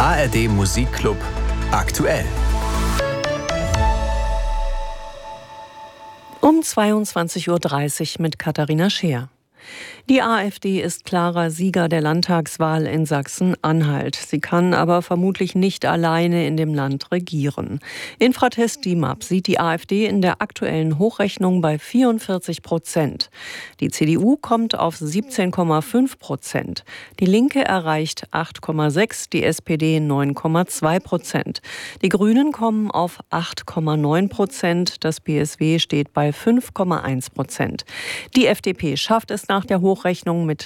ARD Musikclub aktuell. Um 22:30 Uhr mit Katharina Scheer. Die AfD ist klarer Sieger der Landtagswahl in Sachsen-Anhalt. Sie kann aber vermutlich nicht alleine in dem Land regieren. Infratest DIMAP sieht die AfD in der aktuellen Hochrechnung bei 44%. Die CDU kommt auf 17,5%. Die Linke erreicht 8,6%, die SPD 9,2%. Die Grünen kommen auf 8,9%, das BSW steht bei 5,1%. Die FDP schafft es nach der Hochrechnung mit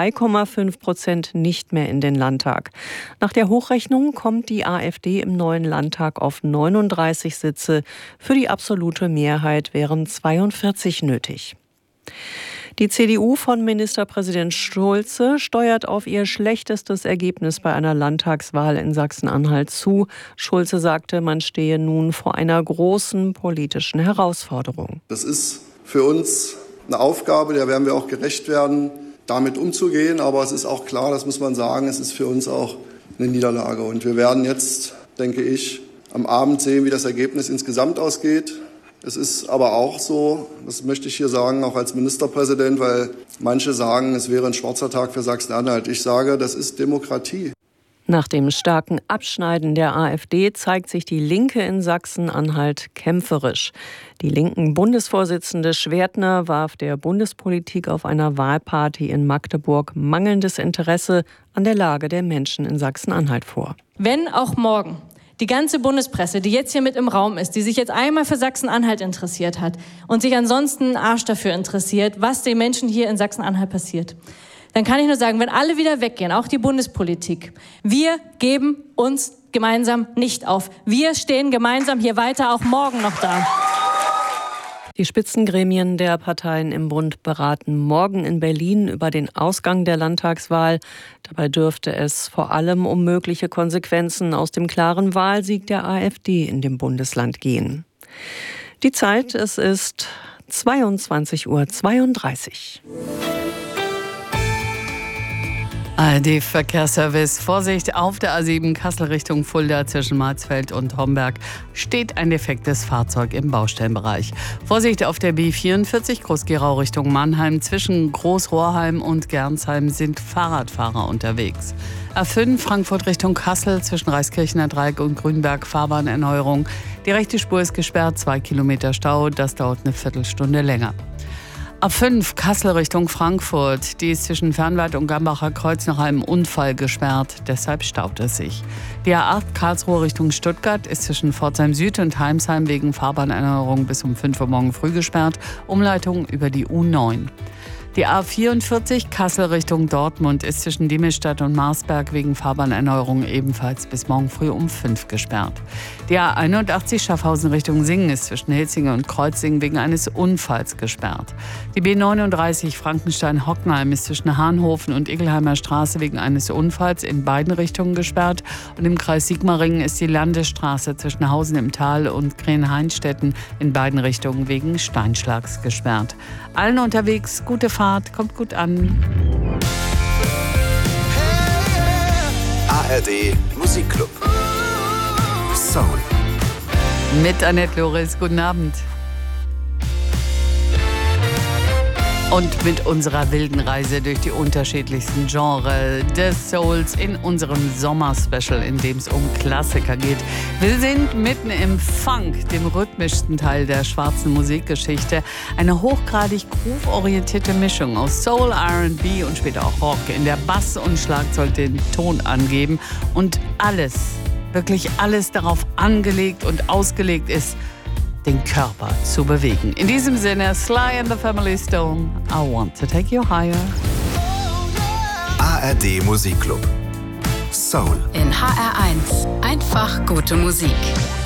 2,5% nicht mehr in den Landtag. Nach der Hochrechnung kommt die AfD im neuen Landtag auf 39 Sitze. Für die absolute Mehrheit wären 42 nötig. Die CDU von Ministerpräsident Schulze steuert auf ihr schlechtestes Ergebnis bei einer Landtagswahl in Sachsen-Anhalt zu. Schulze sagte, man stehe nun vor einer großen politischen Herausforderung. Das ist für uns eine Aufgabe, der werden wir auch gerecht werden, damit umzugehen. Aber es ist auch klar, das muss man sagen, es ist für uns auch eine Niederlage. Und wir werden jetzt, denke ich, am Abend sehen, wie das Ergebnis insgesamt ausgeht. Es ist aber auch so, das möchte ich hier sagen, auch als Ministerpräsident, weil manche sagen, es wäre ein schwarzer Tag für Sachsen-Anhalt. Ich sage, das ist Demokratie. Nach dem starken Abschneiden der AfD zeigt sich die Linke in Sachsen-Anhalt kämpferisch. Die linken Bundesvorsitzende Schwertner warf der Bundespolitik auf einer Wahlparty in Magdeburg mangelndes Interesse an der Lage der Menschen in Sachsen-Anhalt vor. Wenn auch morgen die ganze Bundespresse, die jetzt hier mit im Raum ist, die sich jetzt einmal für Sachsen-Anhalt interessiert hat und sich ansonsten einen Arsch dafür interessiert, was den Menschen hier in Sachsen-Anhalt passiert, dann kann ich nur sagen, wenn alle wieder weggehen, auch die Bundespolitik, wir geben uns gemeinsam nicht auf. Wir stehen gemeinsam hier weiter, auch morgen noch da. Die Spitzengremien der Parteien im Bund beraten morgen in Berlin über den Ausgang der Landtagswahl. Dabei dürfte es vor allem um mögliche Konsequenzen aus dem klaren Wahlsieg der AfD in dem Bundesland gehen. Die Zeit, es ist 22:32 Uhr. ARD-Verkehrsservice. Vorsicht, auf der A7 Kassel Richtung Fulda zwischen Marzfeld und Homberg steht ein defektes Fahrzeug im Baustellenbereich. Vorsicht auf der B44 Groß-Gerau Richtung Mannheim. Zwischen Groß-Rohrheim und Gernsheim sind Fahrradfahrer unterwegs. A5 Frankfurt Richtung Kassel zwischen Reiskirchener Dreieck und Grünberg Fahrbahnerneuerung. Die rechte Spur ist gesperrt, 2 Kilometer Stau. Das dauert eine Viertelstunde länger. A5 Kassel Richtung Frankfurt. Die ist zwischen Fernwald und Gambacher Kreuz nach einem Unfall gesperrt. Deshalb staut es sich. Die A8 Karlsruhe Richtung Stuttgart ist zwischen Pforzheim Süd und Heimsheim wegen Fahrbahnerneuerung bis um 5 Uhr morgen früh gesperrt. Umleitung über die U9. Die A44 Kassel Richtung Dortmund ist zwischen Diemelsstadt und Marsberg wegen Fahrbahnerneuerung ebenfalls bis morgen früh um 5 gesperrt. Die A81 Schaffhausen Richtung Singen ist zwischen Hilzingen und Kreuzingen wegen eines Unfalls gesperrt. Die B39 Frankenstein-Hockenheim ist zwischen Hahnhofen und Igelheimer Straße wegen eines Unfalls in beiden Richtungen gesperrt. Und im Kreis Sigmaringen ist die Landesstraße zwischen Hausen im Tal und Krenheinstetten in beiden Richtungen wegen Steinschlags gesperrt. Allen unterwegs gute Fahrt, kommt gut an. ARD Musikclub Soul. Mit Annette Loris, guten Abend. Und mit unserer wilden Reise durch die unterschiedlichsten Genres des Souls in unserem Sommer-Special, in dem es um Klassiker geht. Wir sind mitten im Funk, dem rhythmischsten Teil der schwarzen Musikgeschichte. Eine hochgradig groove-orientierte Mischung aus Soul, R&B und später auch Rock. In der Bass und Schlagzeug den Ton angeben und alles, wirklich alles darauf angelegt und ausgelegt ist, den Körper zu bewegen. In diesem Sinne, Sly and the Family Stone, I Want to Take You Higher. ARD Musikclub Soul. In HR1 einfach gute Musik.